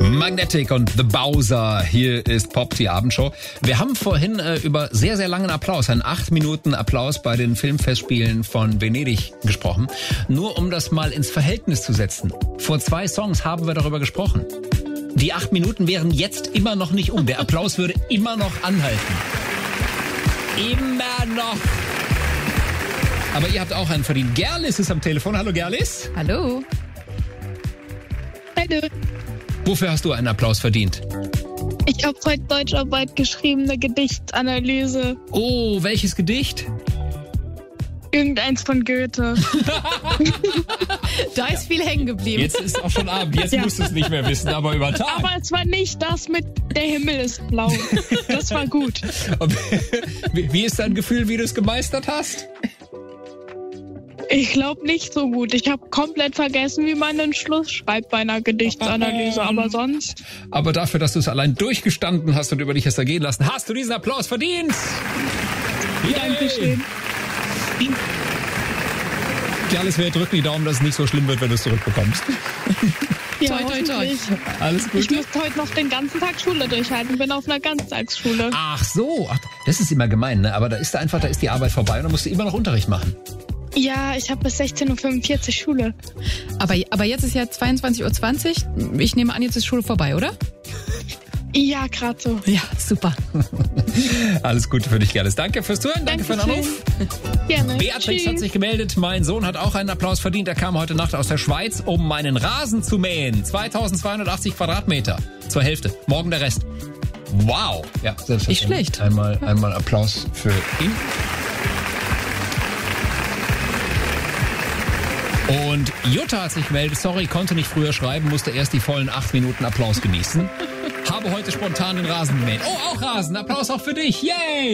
Magnetic und The Bowser. Hier ist Pop, die Abendshow. Wir haben vorhin über sehr, sehr langen Applaus, einen 8 Minuten Applaus bei den Filmfestspielen von Venedig gesprochen. Nur um das mal ins Verhältnis zu setzen. Vor 2 Songs haben wir darüber gesprochen. Die 8 Minuten wären jetzt immer noch nicht um. Der Applaus würde immer noch anhalten. Immer noch. Aber ihr habt auch einen verdient. Gerlis ist am Telefon. Hallo Gerlis. Hallo. Hallo. Wofür hast du einen Applaus verdient? Ich habe heute Deutscharbeit geschrieben, eine Gedichtsanalyse. Oh, welches Gedicht? Irgendeins von Goethe. Da ist viel hängen geblieben. Jetzt ist auch schon Abend, jetzt musst du es nicht mehr wissen, aber über Tag. Aber es war nicht das mit der Himmel ist blau. Das war gut. Wie ist dein Gefühl, wie du es gemeistert hast? Ich glaube nicht so gut. Ich habe komplett vergessen, wie man einen Schluss schreibt bei einer Gedichtsanalyse, aber sonst... Aber dafür, dass du es allein durchgestanden hast und über dich hast ergehen lassen, hast du diesen Applaus verdient! Dankeschön. Gerlis, wir drücken die Daumen, dass es nicht so schlimm wird, wenn du es zurückbekommst. Ja, Toi, toi, toi. hoffentlich. Alles Ich Gute. muss heute noch den ganzen Tag Schule durchhalten, bin auf einer Ganztagsschule. Ach so, das ist immer gemein, ne? Aber da ist die Arbeit vorbei und dann musst du immer noch Unterricht machen. Ja, ich habe bis 16.45 Uhr Schule. Aber jetzt ist ja 22:20 Uhr. Ich nehme an, jetzt ist Schule vorbei, oder? Ja, gerade so. Ja, super. Alles Gute für dich, Gerlis. Danke fürs Zuhören, danke für den Anruf. Gerne. Beatrix Tschüss. hat sich gemeldet. Mein Sohn hat auch einen Applaus verdient. Er kam heute Nacht aus der Schweiz, um meinen Rasen zu mähen. 2280 Quadratmeter. Zur Hälfte. Morgen der Rest. Wow. Ja, selbstverständlich. Nicht schlecht. Einmal Applaus für ihn. Und Jutta hat sich gemeldet. Sorry, konnte nicht früher schreiben, musste erst die vollen 8 Minuten Applaus genießen. Habe heute spontan den Rasen gemäht. Oh, auch Rasen. Applaus auch für dich. Yay!